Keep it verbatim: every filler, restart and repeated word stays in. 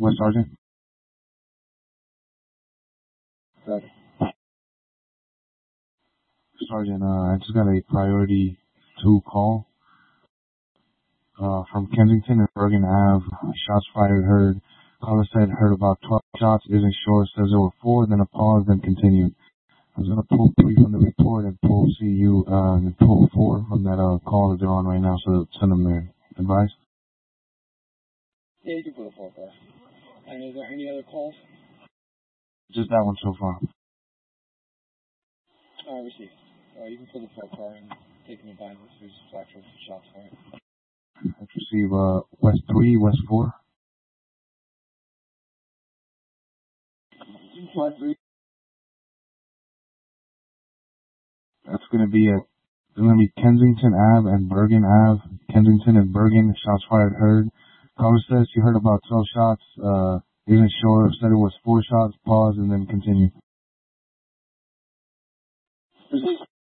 West Sergeant. Second. Sergeant, uh, I just got a priority two call uh, from Kensington and Bergen Ave. Shots fired, heard. Caller said heard about twelve shots, isn't sure, says there were four, then a pause, then continued. I was going to pull three from the report and pull C U, uh, and pull four from that uh, call that they're on right now, so send them their advice. Yeah, you can put a four car. And is there any other calls? Just that one so far. Uh, received. Uh, you can put the four car and take an advice who's actual shots fired. Let's receive uh, West three, West four. West three. That's going to be at, it's going to be Kensington Ave and Bergen Ave. Kensington and Bergen, shots fired, heard. Caller says she heard about twelve shots, uh, isn't sure, said it was four shots, pause, and then continue. Received.